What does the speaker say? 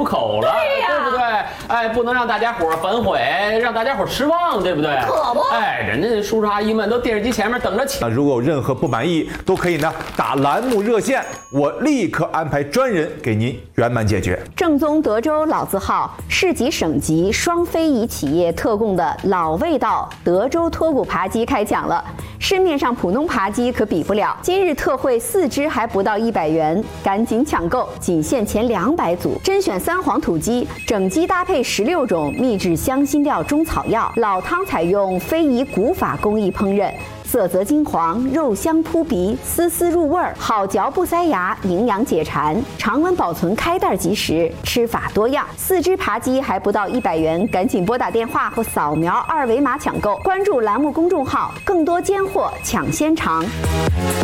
口了，对不对？哎，不能让大家伙反悔，让大家伙失望，对不对？ 可不。 哎，人家叔叔阿姨们都电视机前面等着起。 如果有任何不满意，都可以呢打栏目热线，我立刻安排专人给您圆满解决。 正宗德州老字号、市级省级双非遗企业特供的老味道德州脱骨扒鸡开抢了，市面上普通扒鸡可比不了。今日特惠4只还不到100元，赶紧抢购，仅限前200组。甄选3黄土鸡，整鸡搭配16种秘制香辛料中草药，老汤采用非遗古法工艺烹饪。色泽金黄，肉香扑鼻，丝丝入味儿，好嚼不塞牙，营养解馋，常温保存，开袋即食，吃法多样。4只扒鸡还不到100元，赶紧拨打电话或扫描2维码抢购。关注栏目公众号，更多尖货抢先尝。